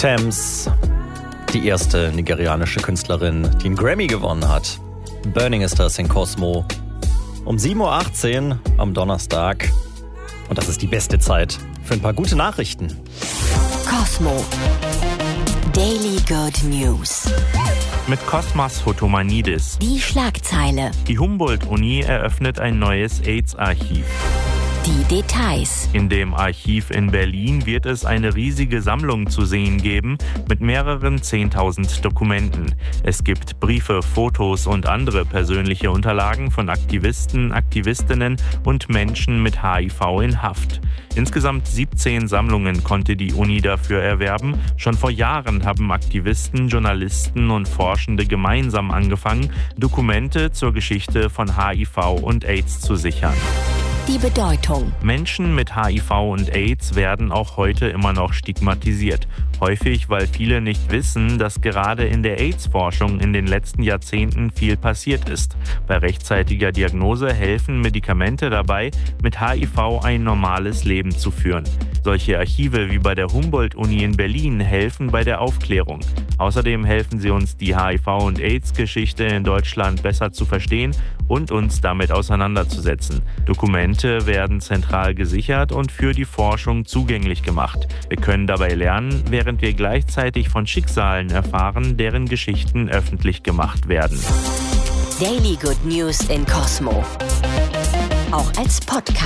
Tems, die erste nigerianische Künstlerin, die einen Grammy gewonnen hat. Burning ist das in Cosmo. Um 7.18 Uhr am Donnerstag. Und das ist die beste Zeit für ein paar gute Nachrichten. Cosmo. Daily Good News. Mit Kosmas Hotomanidis. Die Schlagzeile. Die Humboldt-Uni eröffnet ein neues AIDS-Archiv. Die Details. In dem Archiv in Berlin wird es eine riesige Sammlung zu sehen geben mit mehreren 10.000 Dokumenten. Es gibt Briefe, Fotos und andere persönliche Unterlagen von Aktivisten, Aktivistinnen und Menschen mit HIV in Haft. Insgesamt 17 Sammlungen konnte die Uni dafür erwerben. Schon vor Jahren haben Aktivisten, Journalisten und Forschende gemeinsam angefangen, Dokumente zur Geschichte von HIV und AIDS zu sichern. Die Bedeutung. Menschen mit HIV und AIDS werden auch heute immer noch stigmatisiert. Häufig, weil viele nicht wissen, dass gerade in der AIDS-Forschung in den letzten Jahrzehnten viel passiert ist. Bei rechtzeitiger Diagnose helfen Medikamente dabei, mit HIV ein normales Leben zu führen. Solche Archive wie bei der Humboldt-Uni in Berlin helfen bei der Aufklärung. Außerdem helfen sie uns, die HIV- und AIDS-Geschichte in Deutschland besser zu verstehen und uns damit auseinanderzusetzen. Dokumente werden zentral gesichert und für die Forschung zugänglich gemacht. Wir können dabei lernen, während wir gleichzeitig von Schicksalen erfahren, deren Geschichten öffentlich gemacht werden. Daily Good News in Cosmo. Auch als Podcast.